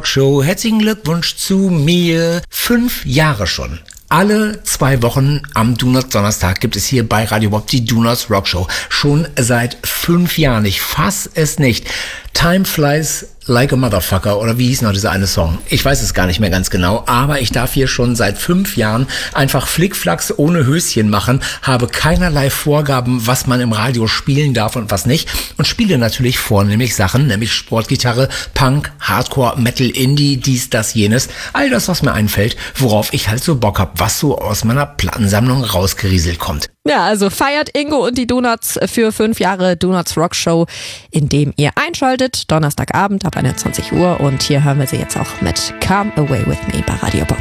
Rock Show. Herzlichen Glückwunsch zu mir. 5 Jahre schon. Alle 2 Wochen am Donnerstag gibt es hier bei Radio Bob die Rock Show. Schon seit 5 Jahren. Ich fass es nicht. Time flies like a motherfucker, oder wie hieß noch dieser eine Song? Ich weiß es gar nicht mehr ganz genau, aber ich darf hier schon seit 5 Jahren einfach Flickflacks ohne Höschen machen, habe keinerlei Vorgaben, was man im Radio spielen darf und was nicht, und spiele natürlich vornehmlich Sachen, nämlich Sportgitarre, Punk, Hardcore, Metal, Indie, dies, das, jenes, all das, was mir einfällt, worauf ich halt so Bock hab, was so aus meiner Plattensammlung rausgerieselt kommt. Ja, also feiert Ingo und die Donuts für 5 Jahre Donuts Rock Show, indem ihr einschaltet, Donnerstagabend ab 21 Uhr, und hier hören wir sie jetzt auch mit Come Away With Me bei Radio Bob.